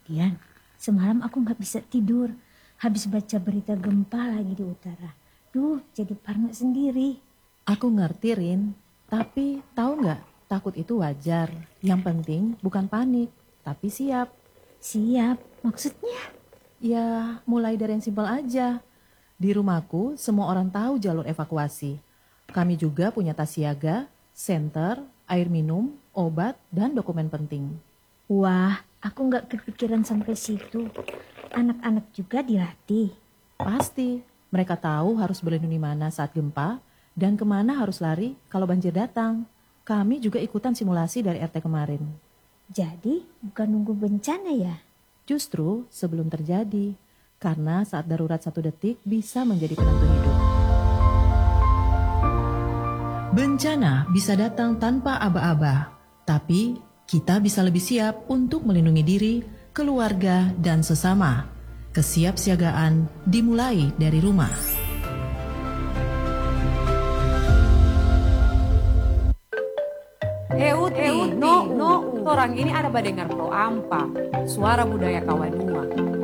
Dian, semalam aku nggak bisa tidur. Habis baca berita gempa lagi di utara. Duh, jadi parno sendiri. Aku ngerti, Rin. Tapi tahu nggak, takut itu wajar. Yang penting bukan panik, tapi siap. Siap, maksudnya? Ya, mulai dari yang simpel aja. Di rumahku, semua orang tahu jalur evakuasi. Kami juga punya tas siaga, senter, air minum, obat, dan dokumen penting. Wah, aku nggak kepikiran sampai situ. Anak-anak juga dilatih. Pasti, mereka tahu harus berlindung di mana saat gempa dan kemana harus lari kalau banjir datang. Kami juga ikutan simulasi dari RT kemarin. Jadi, bukan nunggu bencana ya? Justru sebelum terjadi, karena saat darurat 1 detik bisa menjadi penentu hidup. Bencana bisa datang tanpa aba-aba, tapi kita bisa lebih siap untuk melindungi diri, keluarga, dan sesama. Kesiapsiagaan dimulai dari rumah. Uti, no, orang ini ada badengar pro ampa, suara budaya kawanua.